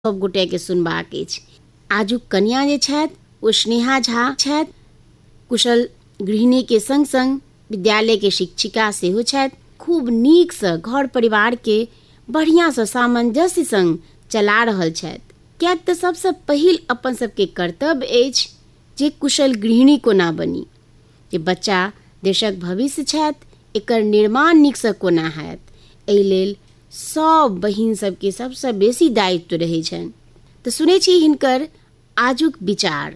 सब गोटेके सुनबाक अछि। आजुक कन्या जे छथि ओ स्नेहा झा छथि, कुशल गृहिणीके संग संग विद्यालयके शिक्षिका सेहो छथि। खूब नीकसँ घर परिवारके बढ़िआँसँ सामंजस्य संग चला रहल छथि। किएक तऽ सबसँ पहिल अपन सबके कर्तव्य अछि जे कुशल गृहिणी कोना बनी, जे बच्चा देशक भविष्य छथि, एकर निर्माण नीकसँ कोना हैत, एहि लेल सब बहिन सबके सबसँ बेसी दायित्व रहै छनि। तऽ सुनै छी हिनकर आजुक विचार।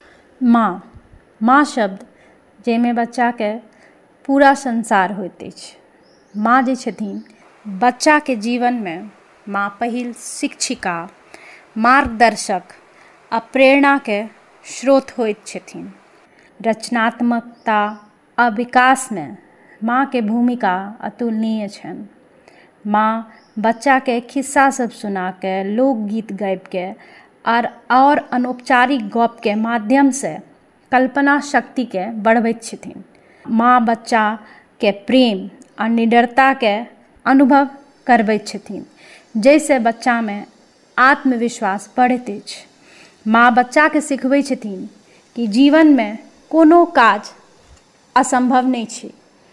माँ शब्द जाहिमे बच्चाके पूरा संसार होइत अछि। माँ जे छथिन बच्चाके जीवनमे माँ पहिल शिक्षिका, मार्गदर्शक आ प्रेरणाके स्रोत होइत छथिन। रचनात्मकता आ विकासमे माँके भूमिका अतुलनीय छनि। माँ बच्चाके खिस्सा सब सुनाके, लोकगीत गाबिके और अनौपचारिक गपके माध्यमसँ कल्पना शक्तिके बढ़बैत छथिन। माँ बच्चाके प्रेम आ निडरताके अनुभव करबैत छथिन, जाहिसँ बच्चामे आत्मविश्वास बढ़ैत अछि। माँ बच्चाके सिखबै छथिन कि जीवनमे कोनो काज असम्भव नहि छै।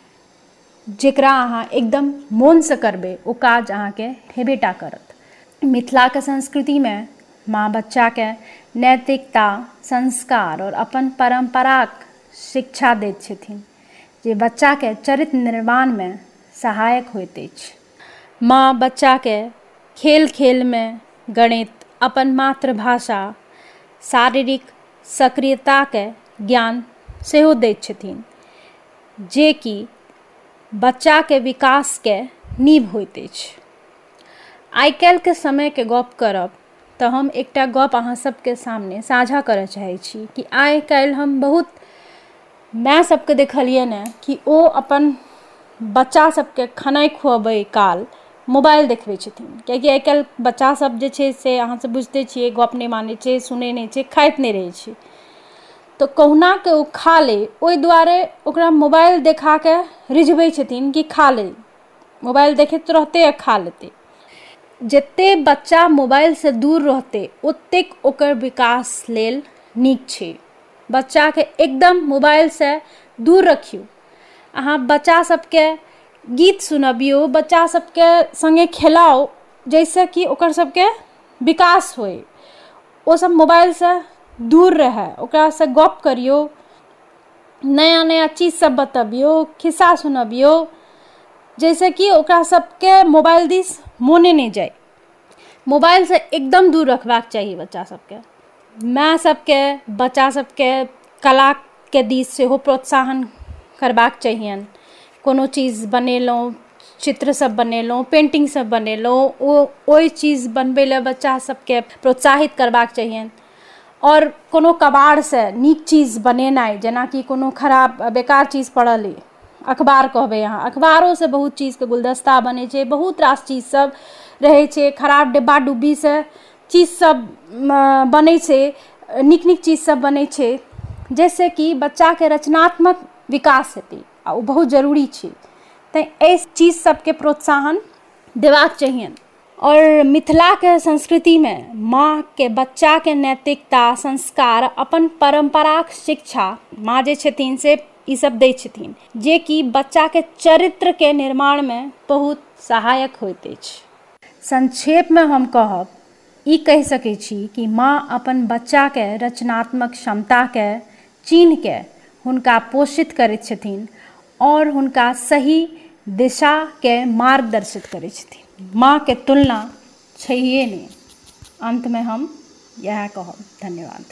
जेकरा अहाँ एकदम मोनसँ करबै ओ काज अहाँके हेबेटा करत। मिथिलाके संस्कृतिमे माँ बच्चाके नैतिकता, संस्कार और अपन परम्पराक शिक्षा दैत छथिन, जे बच्चाके चरित्र निर्माणमे सहायक होइत अछि। माँ बच्चाके खेल खेलमे गणित, अपन मातृभाषा, शारीरिक सक्रियताके ज्ञान सेहो दैत छथिन, जे कि बच्चाके विकासके नींव होइत अछि। आइ काल्हिके समयके गप करब तऽ हम एकटा गप अहाँ सबके सामने साझा करऽ चाहै छी कि आइ काल्हि हम बहुत माय सबके देखलियै ने कि ओ अपन बच्चा सबके खेनाइ खुअबै काल मोबाइल देखबै छथिन। कियाकि आइ काल्हि बच्चा सब जे छै से अहाँ सब बुझिते छियै गप नहि मानै छै, सुनै नहि छै, खाइत नहि रहै छै। तऽ कहुनाके ओ खा ले, ओहि दुआरे ओकरा मोबाइल देखाके रिझबै छथिन कि खा ले, मोबाइल देखैत रहतै आ खा लेतै। जते बच्चा मोबाइलसँ दूर रहतै ओतेक ओकर विकास लेल नीक छै। बच्चाके एकदम मोबाइलसँ दूर रखियौ। अहाँ बच्चा सबके गीत सुनबियौ, बच्चा सबके सङ्गे खेलाउ, जाहिसँ कि ओकर सबके विकास होय। ओ सब मोबाइलसँ दूर रहै, ओकरासँ गप करियौ, नया नया चीज सब बतबियौ, खिस्सा सुनबियौ, जाहिसँ कि ओकरा सबके मोबाइल दिस मोने नहि जाय। मोबाइलसँ एकदम दूर रखबाक चाही बच्चा सबके। माय सबके बच्चा सबके कलाके दिस सेहो प्रोत्साहन करबाक चाहियनि। कोनो चीज बनेलहुँ, चित्र सब बनेलहुँ, पेंटिंग सब बनेलहुँ, ओहि चीज बनबै लए बच्चा सबके प्रोत्साहित करबाक चाहियनि। और कोनो कबाड़सँ नीक चीज बनेनाइ, जेनाकि कोनो खराब बेकार चीज पड़ल अइ, अखबार कहबै अहाँ, अखबारोसँ बहुत चीजके गुलदस्ता बनै छै, बहुत रास चीज सब रहै छै। खराब डिब्बा डुब्बीसँ चीज सब बनै छै, नीक नीक चीज सब बनै छै, जाहिसँ कि बच्चाके रचनात्मक विकास हेतै आ ओ बहुत जरूरी छै। तैं एहि चीज सबके प्रोत्साहन देबाक चाहियनि। और मिथिलाके संस्कृतिमे माँके बच्चाके नैतिकता, संस्कार, अपन परम्पराक शिक्षा माँ जे छथिन से ई सब दै छथिन, जे कि बच्चाके चरित्रके निर्माणमे बहुत सहायक होइत अछि। संक्षेपमे हम कहब, ई कहि सकै छी कि माँ अपन बच्चाके रचनात्मक क्षमताके चिन्हके हुनका पोषित करैत छथिन और हुनका सही दिशाके मार्गदर्शित करैत छथिन। माँके तुलना छैहे नहि। अंतमे हम इएह कहब। धन्यवाद।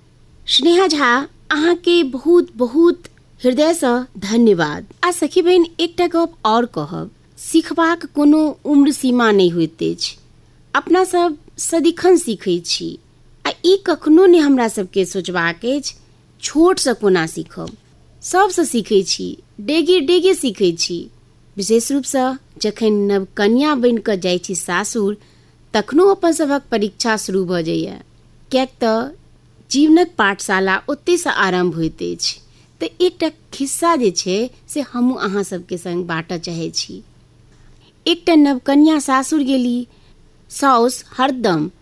स्नेहा झा, अहाँके बहुत बहुत हृदयसँ धन्यवाद। आ सखी बहिन, एकटा गप और कहब, सिखबाक कोनो उम्र सीमा नहि होइत अछि। अपना सब सदिखन सीखै छी आ ई कखनो नहि हमरा सबके सोचबाक अछि छोटसँ कोना सीखब। सबसँ सीखै छी, डेगे डेगे सीखै छी। विशेष रूपसँ जखन नव कन्या बनि कऽ जाइ छी सासुर, तखनो अपन सभक परीक्षा शुरू भऽ जाइए। किएक तऽ जीवनक पाठशाला ओतयसँ आरम्भ होइत अछि। तऽ एकटा खिस्सा जे छै से हमहूँ अहाँ सबके संग बाँटऽ चाहै छी। एकटा नवकन्या सासुर गेली, साउस हरदम